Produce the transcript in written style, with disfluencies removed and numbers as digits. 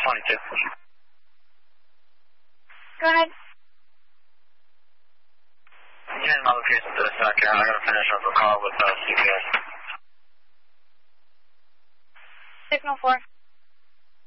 22. Go ahead. Yeah, I'm location to South Carolina. I'm going to finish up a call with CPS. Signal 4.